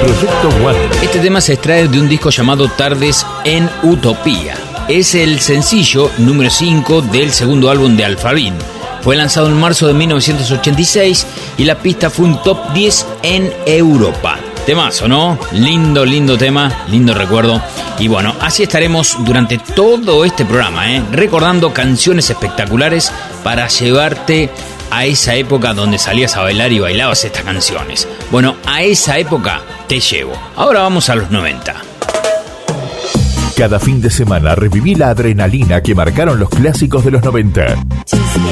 Proyecto One. Este tema se extrae de un disco llamado Tardes en Utopía. Es el sencillo número 5 del segundo álbum de Alphaville. Fue lanzado en marzo de 1986 y la pista fue un top 10 en Europa. Temazo, ¿no? Lindo, lindo tema, lindo recuerdo. Y bueno, así estaremos durante todo este programa, recordando canciones espectaculares para llevarte a esa época donde salías a bailar y bailabas estas canciones. Bueno, a esa época te llevo. Ahora vamos a los 90. Cada fin de semana reviví la adrenalina que marcaron los clásicos de los 90.